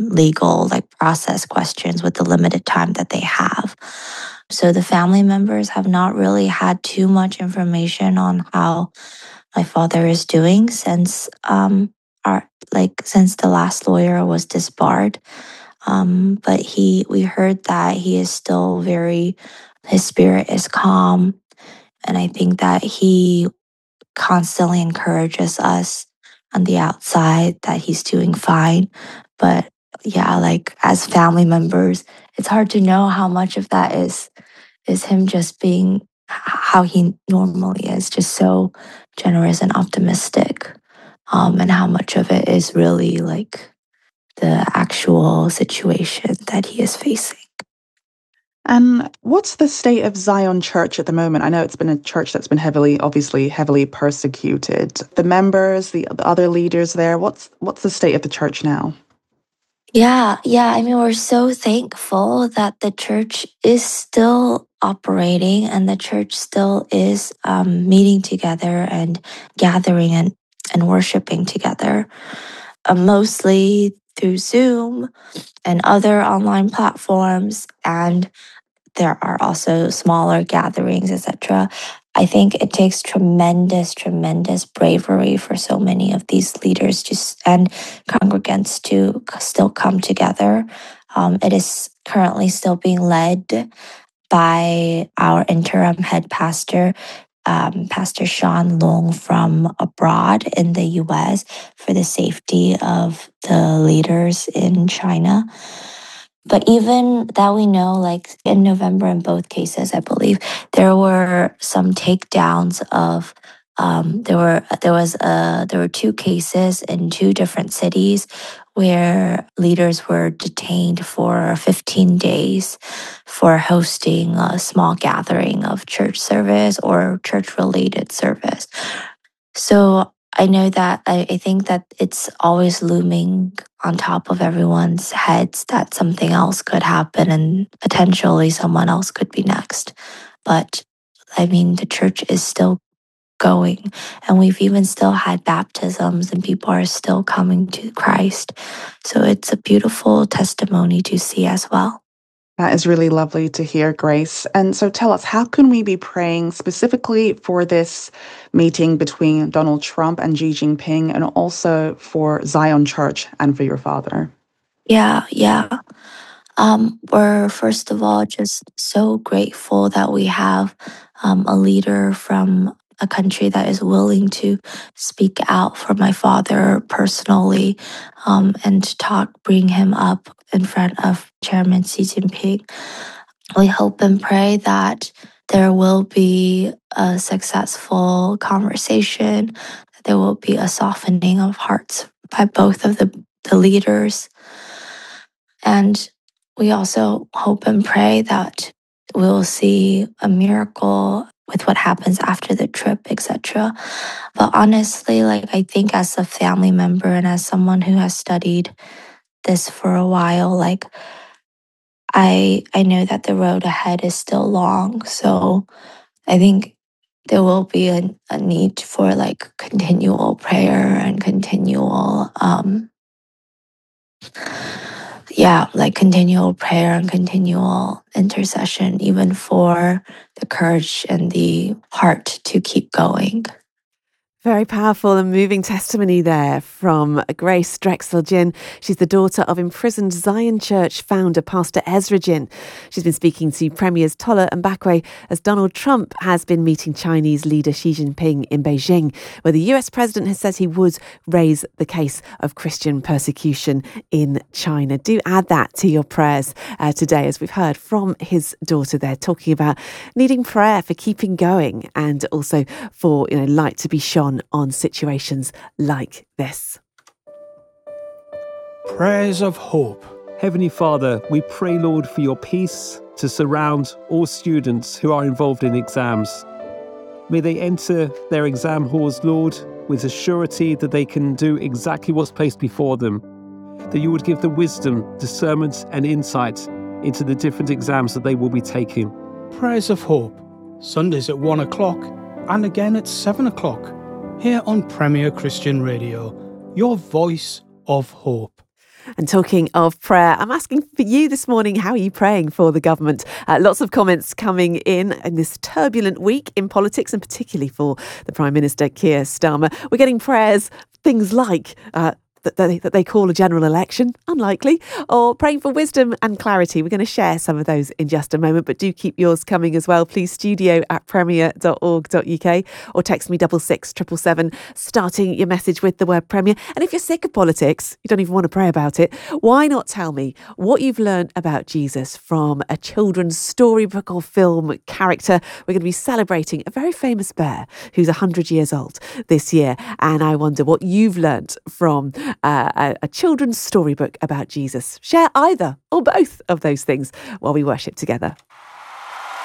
legal process questions with the limited time that they have. So the family members have not really had too much information on how my father is doing since since the last lawyer was disbarred. But we heard that he is still his spirit is calm. And I think that he constantly encourages us on the outside that he's doing fine. But yeah, as family members, it's hard to know how much of that is him just being how he normally is, just so generous and optimistic. And how much of it is really the actual situation that he is facing. And what's the state of Zion Church at the moment? I know it's been a church that's been obviously heavily persecuted. The members, the other leaders there, what's the state of the church now? Yeah. I mean, we're so thankful that the church is still operating and the church still is meeting together and gathering and worshiping together, mostly through Zoom and other online platforms. And there are also smaller gatherings, etc. I think it takes tremendous bravery for so many of these leaders and congregants to still come together. It is currently still being led by our interim head pastor, Pastor Sean Long from abroad in the US for the safety of the leaders in China. But even that we know, in November in both cases, I believe, there were some takedowns of there were two cases in two different cities where leaders were detained for 15 days for hosting a small gathering of church service or church-related service. So I know that I think that it's always looming on top of everyone's heads that something else could happen and potentially someone else could be next. But I mean, the church is still going, and we've even still had baptisms and people are still coming to Christ. So it's a beautiful testimony to see as well. That is really lovely to hear, Grace. And so tell us, how can we be praying specifically for this meeting between Donald Trump and Xi Jinping, and also for Zion Church and for your father? Yeah. We're first of all just so grateful that we have a leader from a country that is willing to speak out for my father personally, and to bring him up in front of Chairman Xi Jinping. We hope and pray that there will be a successful conversation, that there will be a softening of hearts by both of the leaders. And we also hope and pray that we'll see a miracle with what happens after the trip, etc. But honestly, I think as a family member and as someone who has studied this for a while, I know that the road ahead is still long. So I think there will be a need for continual prayer and continual continual prayer and continual intercession, even for the courage and the heart to keep going. Very powerful and moving testimony there from Grace Drexel Jin. She's the daughter of imprisoned Zion Church founder Pastor Ezra Jin. She's been speaking to Premiers Tola and Bakwe as Donald Trump has been meeting Chinese leader Xi Jinping in Beijing, where the US president has said he would raise the case of Christian persecution in China. Do add that to your prayers today, as we've heard from his daughter there, talking about needing prayer for keeping going and also for light to be shone on situations like this. Prayers of hope. Heavenly Father, we pray, Lord, for your peace to surround all students who are involved in exams. May they enter their exam halls, Lord, with a surety that they can do exactly what's placed before them, that you would give them wisdom, discernment and insight into the different exams that they will be taking. Prayers of hope, Sundays at 1 o'clock and again at 7 o'clock. Here on Premier Christian Radio, your voice of hope. And talking of prayer, I'm asking for you this morning, how are you praying for the government? Lots of comments coming in this turbulent week in politics, and particularly for the Prime Minister, Keir Starmer. We're getting prayers, things like that they call a general election, unlikely, or praying for wisdom and clarity. We're going to share some of those in just a moment, but do keep yours coming as well. Please studio@premier.org.uk or text me 66777, starting your message with the word Premier. And if you're sick of politics, you don't even want to pray about it, why not tell me what you've learned about Jesus from a children's storybook or film character? We're going to be celebrating a very famous bear who's 100 years old this year, and I wonder what you've learned from a children's storybook about Jesus. Share either or both of those things while we worship together.